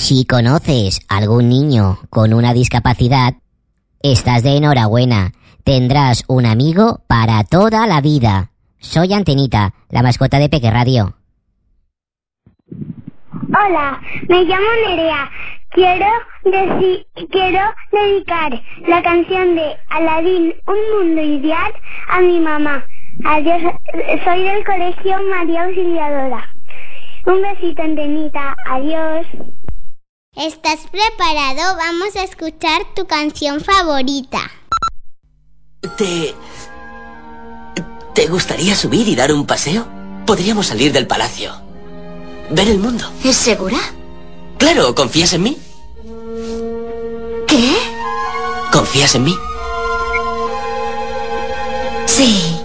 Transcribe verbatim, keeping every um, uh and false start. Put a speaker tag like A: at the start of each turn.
A: Si conoces algún niño con una discapacidad, estás de enhorabuena. Tendrás un amigo para toda la vida. Soy Antenita, la mascota de Peque Radio.
B: Hola, me llamo Nerea. Quiero, deci- quiero dedicar la canción de Aladín, Un Mundo Ideal, a mi mamá. Adiós, soy del colegio María Auxiliadora. Un besito, Antenita. Adiós.
C: ¿Estás preparado? Vamos a escuchar tu canción favorita.
D: ¿Te... ¿Te gustaría subir y dar un paseo? Podríamos salir del palacio. Ver el mundo.
E: ¿Es segura?
D: Claro, ¿confías en mí?
E: ¿Qué?
D: ¿Confías en mí?
E: Sí.